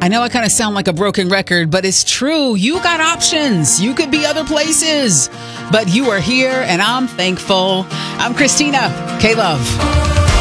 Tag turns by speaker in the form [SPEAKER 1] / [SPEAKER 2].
[SPEAKER 1] I know I kind of sound like a broken record, but it's true. You got options. You could be other places, but you are here, and I'm thankful. I'm Christina K. Love.